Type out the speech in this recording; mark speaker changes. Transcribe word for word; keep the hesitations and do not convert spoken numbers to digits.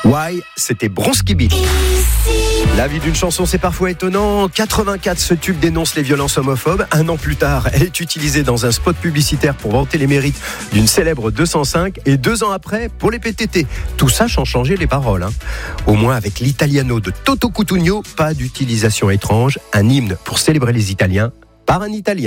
Speaker 1: Why, c'était Bronski Beat. La vie d'une chanson, c'est parfois étonnant. En quatre-vingt-quatre, ce tube dénonce les violences homophobes. Un an plus tard, elle est utilisée dans un spot publicitaire pour vanter les mérites d'une célèbre deux cent cinq. Et deux ans après, pour les P T T. Tout ça sans changer les paroles. Hein. Au moins, avec l'Italiano de Toto Cutugno, pas d'utilisation étrange. Un hymne pour célébrer les Italiens par un Italien.